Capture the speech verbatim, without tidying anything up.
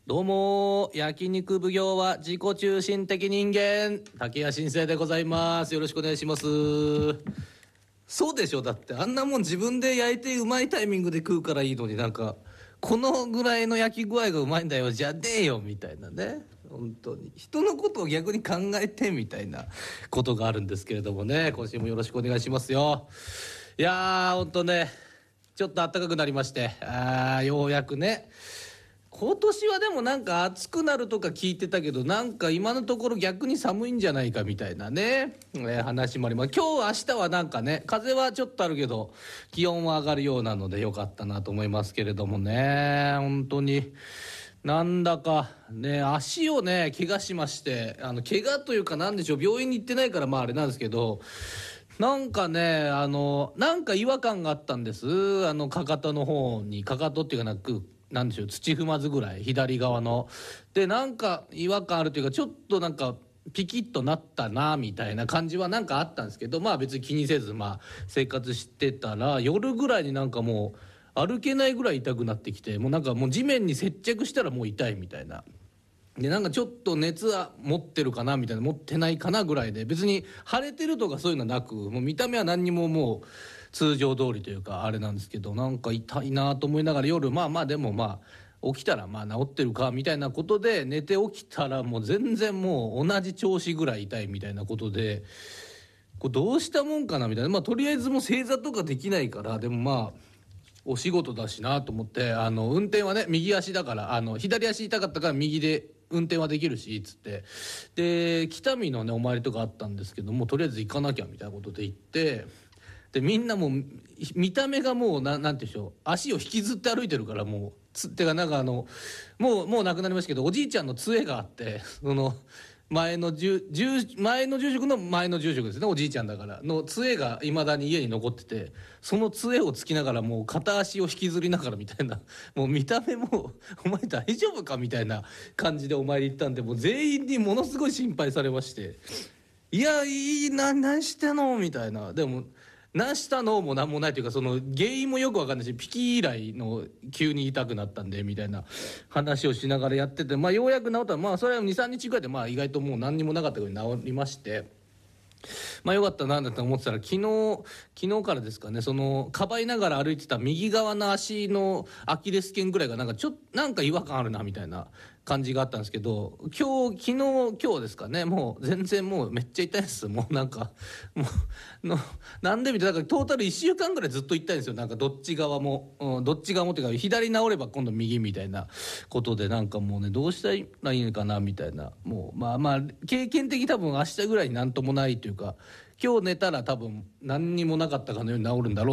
どうも焼肉奉行は自己中心的人間竹谷晋生でございます。よろしくお願いします。そうでしょ。だってあんなもん自分で焼いてうまいタイミングで食うからいいのに、なんかこのぐらいの焼き具合がうまいんだよじゃねえよみたいなね。本当に人のことを逆に考えてみたいなことがあるんですけれどもね、今週もよろしくお願いしますよ。いやー本当ね、ちょっと暖かくなりまして、あーようやくね。今年はでもなんか暑くなるとか聞いてたけど、なんか今のところ逆に寒いんじゃないかみたいなね、えー話もあります。今日明日はなんかね、風はちょっとあるけど気温は上がるようなのでよかったなと思いますけれどもね。本当になんだかね、足をね怪我しまして、あの怪我というかなんでしょう、病院に行ってないからまああれなんですけど、なんかね、あのなんか違和感があったんです。あのかかとの方に、かかとっていうかなんかなんでしょう、土踏まずぐらい左側ので、なんか違和感あるというか、ちょっとなんかピキッとなったなみたいな感じはなんかあったんですけど、まあ別に気にせずまあ生活してたら、夜ぐらいになんかもう歩けないぐらい痛くなってきて、もうなんかもう地面に接着したらもう痛いみたいな。でなんかちょっと熱は持ってるかなみたいな、持ってないかなぐらいで、別に腫れてるとかそういうのはなく、もう見た目は何にももう通常通りというかあれなんですけど、なんか痛いなと思いながら夜、まあまあでもまあ起きたらまあ治ってるかみたいなことで寝て、起きたらもう全然もう同じ調子ぐらい痛いみたいなことで、これどうしたもんかなみたいな。まあとりあえずもう正座とかできないから、でもまあお仕事だしなと思って、あの運転はね右足だから、あの左足痛かったから右で運転はできるしつって、で北見のねお参りとかあったんですけども、とりあえず行かなきゃみたいなことで行って、でみんなもう見た目がもうななんていうんでしょう、足を引きずって歩いてるから、もうつってかなんかあのもうもう亡くなりましたけど、おじいちゃんの杖があって、その前の住住前の住職の前の住職ですね、おじいちゃんだからの杖がいまだに家に残ってて、その杖をつきながらもう片足を引きずりながらみたいな、もう見た目もお前大丈夫かみたいな感じでお参り行ったんで、もう全員にものすごい心配されまして、いやいいな、何してんのみたいな。でも何したのも何もないというか、その原因もよく分かんないし、ピキ以来の急に痛くなったんでみたいな話をしながらやってて、まあようやく治ったら、まあそれはにさんにちぐらいでまあ意外ともう何にもなかったように治りまして、まあよかったなと思ってたら、昨日昨日からですかね、そのかばいながら歩いてた右側の足のアキレス腱ぐらいがなんかちょっとなんか違和感あるなみたいな感じがあったんですけど、今日昨日今日ですかね、もう全然もうめっちゃ痛いです。もうなんかもうのなんでみたいな、トータルいっしゅうかんぐらいずっと痛いんですよ。なんかどっち側も、うん、どっち側もっていうか、左治れば今度右みたいなことで、なんかもうねどうしたらいいのかなみたいな。もうまあまあ経験的に多分明日ぐらいになんともないというか、今日寝たら多分何にもなかったかのように治るんだろう